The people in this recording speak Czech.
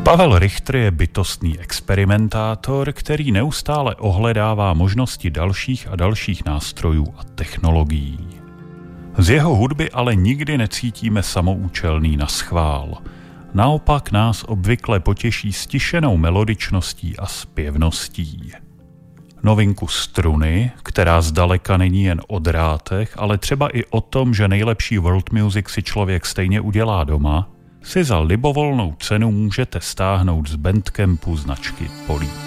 Pavel Richter je bytostný experimentátor, který neustále ohledává možnosti dalších a dalších nástrojů a technologií. Z jeho hudby ale nikdy necítíme samoučelný naschvál. Naopak nás obvykle potěší stišenou melodičností a zpěvností. Novinku Struny, která zdaleka není jen o drátech, ale třeba i o tom, že nejlepší world music si člověk stejně udělá doma, si za libovolnou cenu můžete stáhnout z Bandcampu značky Políp.